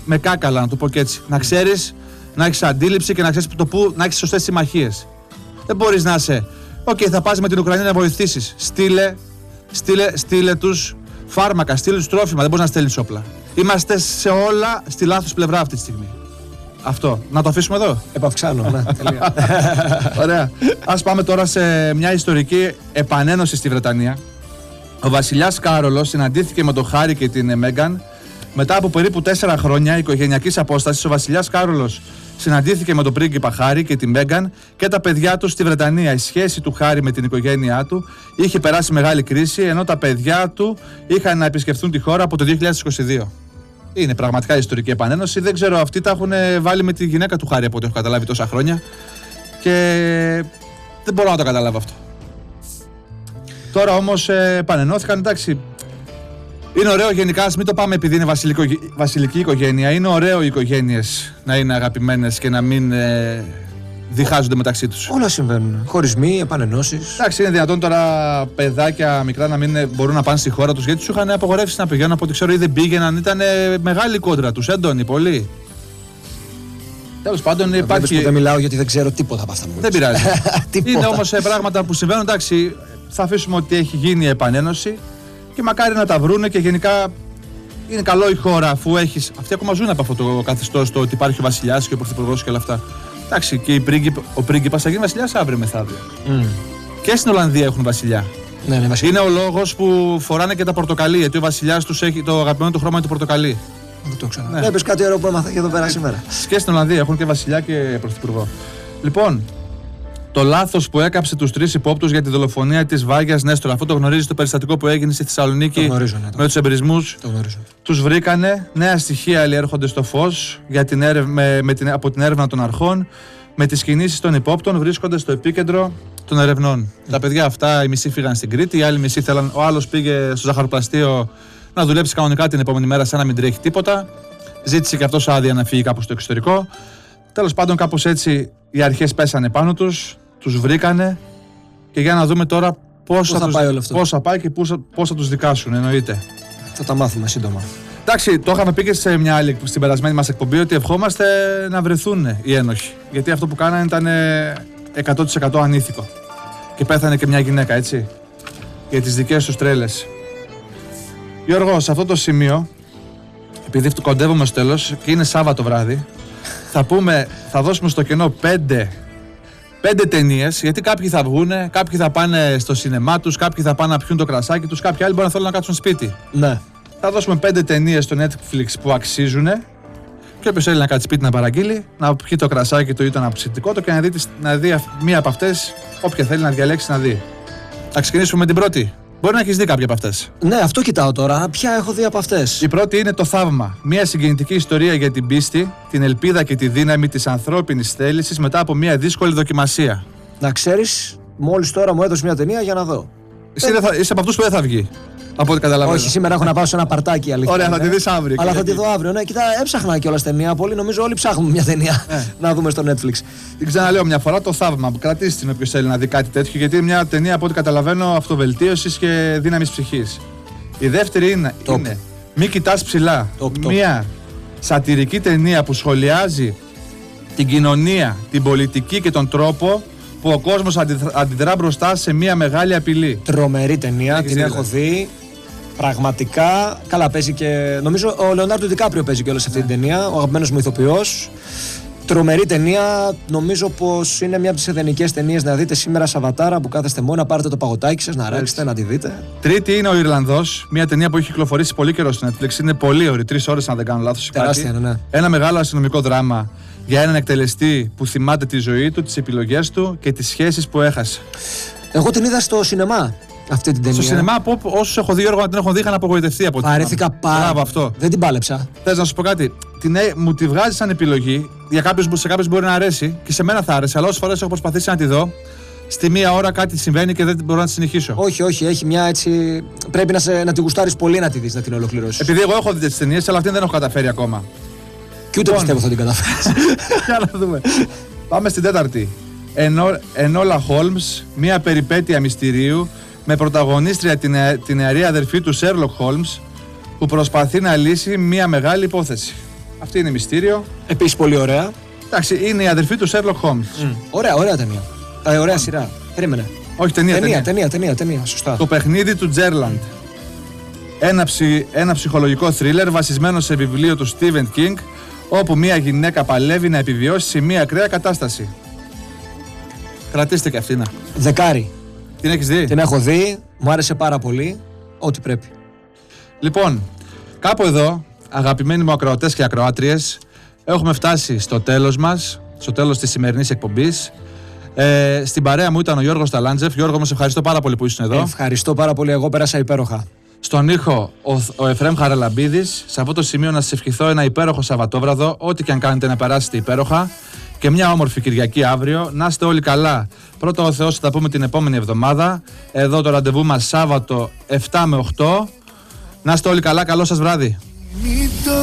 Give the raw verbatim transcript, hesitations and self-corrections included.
με κάκαλα, να το πω και έτσι. Να ξέρεις, να έχεις αντίληψη και να ξέρεις το πού, να έχεις σωστές συμμαχίες. Δεν μπορείς να είσαι. Οκ, okay, θα πας με την Ουκρανία να βοηθήσεις. Στείλε, στείλε, στείλε τους φάρμακα, στείλε τους τρόφιμα. Δεν μπορείς να στέλνεις όπλα. Είμαστε σε όλα στη λάθος πλευρά αυτή τη στιγμή. Αυτό. Να το αφήσουμε εδώ. Επαυξάνω, ναι, τελεία. Ωραία. Ας πάμε τώρα σε μια ιστορική επανένωση στη Βρετανία. Ο βασιλιάς Κάρολος συναντήθηκε με τον Χάρη και την Μέγκαν. Μετά από περίπου τέσσερα χρόνια οικογενειακής απόστασης, ο βασιλιάς Κάρολος συναντήθηκε με τον πρίγκιπα Χάρη και τη Μέγκαν και τα παιδιά του στη Βρετανία. Η σχέση του Χάρη με την οικογένειά του είχε περάσει μεγάλη κρίση, ενώ τα παιδιά του είχαν να επισκεφθούν τη χώρα από το δύο χιλιάδες είκοσι δύο. Είναι πραγματικά ιστορική επανένωση. Δεν ξέρω, αυτοί τα έχουν βάλει με τη γυναίκα του Χάρη από ό,τι έχω καταλάβει τόσα χρόνια. Και δεν μπορώ να το καταλάβω αυτό. Τώρα όμως επανενώθηκαν, εντάξει. Είναι ωραίο γενικά, ας μην το πάμε επειδή είναι βασιλικό, βασιλική οικογένεια. Είναι ωραίο οι οικογένειες να είναι αγαπημένες και να μην ε, διχάζονται μεταξύ τους. Όλα συμβαίνουν. Χωρισμοί, επανενώσεις. Εντάξει, είναι δυνατόν τώρα παιδάκια μικρά να μην μπορούν να πάνε στη χώρα τους, γιατί τους είχαν απογορεύσει να πηγαίνουν από ό,τι ξέρω ή δεν πήγαιναν. Ήταν μεγάλη κόντρα τους, έντονη, πολύ. Τέλος πάντων υπάρχει. Δεν μιλάω γιατί δεν ξέρω τίποτα από αυτά μου. Δεν πειράζει. Είναι όμως πράγματα που συμβαίνουν. Εντάξει, θα αφήσουμε ότι έχει γίνει η επανένωση. Και μακάρι να τα βρούνε και γενικά είναι καλό η χώρα αφού έχεις. Αυτοί ακόμα ζουν από αυτό το καθεστώς, το ότι υπάρχει ο βασιλιάς και ο πρωθυπουργός και όλα αυτά. Εντάξει, και η πρίγκιπ, ο πρίγκιπας θα γίνει βασιλιάς αύριο μεθαύριο. Mm. Και στην Ολλανδία έχουν βασιλιά. Ναι, ναι, είναι ο λόγος που φοράνε και τα πορτοκαλί, γιατί ο βασιλιάς τους έχει το αγαπημένο του χρώμα είναι το πορτοκαλί. Δεν το ξέρω. Ναι. Βλέπεις κάτι ωραίο που έμαθα και εδώ πέρα σήμερα. Και στην Ολλανδία έχουν και βασιλιά και πρωθυπουργό. Λοιπόν. Το λάθος που έκαψε τους τρεις υπόπτους για τη δολοφονία της Βάγιας Νέστορα. Αυτό το γνωρίζεις, το περιστατικό που έγινε στη Θεσσαλονίκη γνωρίζω, ναι, με τους εμπειρισμούς. Το γνωρίζω. Τους βρήκανε. Νέα στοιχεία έρχονται στο φως για την έρευ... με, με την... από την έρευνα των αρχών. Με τις κινήσεις των υπόπτων βρίσκονται στο επίκεντρο των ερευνών. Mm. Τα παιδιά αυτά, οι μισοί φύγαν στην Κρήτη, οι άλλοι μισοί θέλαν. Ο άλλος πήγε στο ζαχαροπλαστείο να δουλέψει κανονικά την επόμενη μέρα, σαν να μην τρέχει τίποτα. Ζήτησε και αυτός άδεια να φύγει κάπου στο εξωτερικό. Τέλος πάντων, κάπως έτσι οι αρχές πέσανε πάνω τους. Τους βρήκανε και για να δούμε τώρα πώς θα, θα, τους, πάει όλο αυτό. πώς θα πάει και πώς, πώς θα τους δικάσουν, εννοείται. Θα τα μάθουμε σύντομα. Εντάξει, το είχαμε πει και σε μια άλλη στην περασμένη μας εκπομπή ότι ευχόμαστε να βρεθούν οι ένοχοι. Γιατί αυτό που κάνανε ήταν εκατό τοις εκατό ανήθικο. Και πέθανε και μια γυναίκα, έτσι. Για τις δικές τους τρέλες. Γιώργο, σε αυτό το σημείο, επειδή κοντεύουμε στο τέλος και είναι Σάββατο βράδυ, θα, πούμε, θα δώσουμε στο κενό πέντε. Πέντε ταινίες, γιατί κάποιοι θα βγούνε, κάποιοι θα πάνε στο σινεμά τους, κάποιοι θα πάνε να πιούν το κρασάκι τους, κάποιοι άλλοι μπορεί να θέλουν να κάτσουν σπίτι. Ναι. Θα δώσουμε πέντε ταινίες στο Netflix που αξίζουν. Και όποιος θέλει να κάτσει σπίτι να παραγγείλει, να πιει το κρασάκι του ή το αναψυκτικό του και να δει, να δει μία από αυτές, όποια θέλει να διαλέξει να δει. Θα ξεκινήσουμε με την πρώτη. Μπορεί να έχεις δει κάποια από αυτές. Ναι, αυτό κοιτάω τώρα. Ποια έχω δει από αυτές. Η πρώτη είναι Το Θαύμα. Μια συγκινητική ιστορία για την πίστη, την ελπίδα και τη δύναμη της ανθρώπινης θέλησης μετά από μια δύσκολη δοκιμασία. Να ξέρεις, μόλις τώρα μου έδωσε μια ταινία για να δω. Εσύ ε... θα, είσαι από αυτούς που δεν θα βγει. Από ό,τι καταλαβαίνω. Όχι, σήμερα έχω να πάω σε ένα παρτάκι, αλήθεια. Ωραία, θα τη δεις αύριο. Αλλά θα τη δω αύριο. Ναι, κοιτά, έψαχνα κιόλας ταινία. Πολύ, νομίζω όλοι ψάχνουμε μια ταινία ε. να δούμε στο Netflix. Την ξαναλέω μια φορά, Το Θαύμα. Κρατήστε την όποιος θέλει να δει κάτι τέτοιο, γιατί είναι μια ταινία από ό,τι καταλαβαίνω αυτοβελτίωσης και δύναμης ψυχής. Η δεύτερη είναι, είναι Μη κοιτάς ψηλά. Top, top. Μια σατιρική ταινία που σχολιάζει την κοινωνία, την πολιτική και τον τρόπο που ο κόσμος αντιδρά μπροστά σε μια μεγάλη απειλή. Τρομερή ταινία, Έχεις την δει, έχω δει. Πραγματικά, καλά παίζει και. Νομίζω ο Λεωνάρντο Ντικάπριο παίζει και όλη σε αυτή την ταινία, ο αγαπημένος μου ηθοποιός. Τρομερή ταινία. Νομίζω πως είναι μια από τις ιδανικές ταινίες να δείτε σήμερα Σαββατάρα που κάθεστε μόνο, να πάρετε το παγωτάκι σας, να ράξετε, να τη δείτε. Τρίτη είναι Ο Ιρλανδός, μια ταινία που έχει κυκλοφορήσει πολύ καιρό στο Netflix. Είναι πολύ ωραία, τρεις ώρες αν δεν κάνω λάθος. Τεράστια, ναι, ναι. Ένα μεγάλο αστυνομικό δράμα για έναν εκτελεστή που θυμάται τη ζωή του, τις επιλογές του και τις σχέσεις που έχασε. Εγώ την είδα στο σινεμά. Αυτή την ταινία. Στο σινεμά, από όσους έχω δει, Γιώργο, την έχω δει, είχαν απογοητευτεί από την. Βαρέθηκα πάρα. Μπράβο, αυτό. Δεν την πάλεψα. Θες να σου πω κάτι. Την, μου τη βγάζει σαν επιλογή. Για κάποιους, σε κάποιους μπορεί να αρέσει και σε μένα θα άρεσε. Αλλά όσες φορές έχω προσπαθήσει να τη δω, στη μία ώρα κάτι συμβαίνει και δεν μπορώ να τη συνεχίσω. Όχι, όχι, έχει μια έτσι. Πρέπει να, σε, να τη γουστάρεις πολύ να τη δεις, να την ολοκληρώσεις. Επειδή εγώ έχω δει τις ταινίες, αλλά αυτή δεν έχω καταφέρει ακόμα. Και ούτε πιστεύω θα την καταφέρεις. Για να δούμε. Πάμε στην τέταρτη. Ενόλα Χόλμς, μια περιπέτεια μυστηρίου με πρωταγωνίστρια την, την νεαρή αδερφή του Σέρλοκ Χόλμς που προσπαθεί να λύσει μια μεγάλη υπόθεση. Αυτή είναι μυστήριο. Επίσης πολύ ωραία. Εντάξει, είναι η αδερφή του Sherlock Holmes. Mm. Ωραία, ωραία ταινία. Ε, ωραία σειρά. Περίμενε. Όχι, ταινία, Ταινία, ταινία. ταινία, ταινία, ταινία, σωστά. Το παιχνίδι του Τζέρλαντ. Ένα, ψι, ένα ψυχολογικό θρίλερ βασισμένο σε βιβλίο του Stephen King, όπου μια γυναίκα παλεύει να επιβιώσει σε μια ακραία κατάσταση. Κρατήστε και αυτήν. Δεκάρι. Την έχεις δει? Την έχω δει, μου άρεσε πάρα πολύ. Ό,τι πρέπει. Λοιπόν, κάπου εδώ, αγαπημένοι μου ακροατές και ακροάτριες, έχουμε φτάσει στο τέλος μας, στο τέλος της σημερινής εκπομπής. Ε, στην παρέα μου ήταν ο Γιώργος Ταλάντζεφ. Γιώργο, μας ευχαριστώ πάρα πολύ που ήσουν εδώ. Ευχαριστώ πάρα πολύ, εγώ πέρασα υπέροχα. Στον ήχο ο, ο Εφραίμ Χαραλαμπίδης. Σε αυτό το σημείο να σας ευχηθώ ένα υπέροχο Σαββατόβραδο, ό,τι και αν κάνετε να περάσετε υπέροχα, και μια όμορφη Κυριακή αύριο. Να είστε όλοι καλά. Πρώτα ο Θεός, θα τα πούμε την επόμενη εβδομάδα. Εδώ το ραντεβού μας Σάββατο επτά με οκτώ. Να είστε όλοι καλά, καλό σας βράδυ.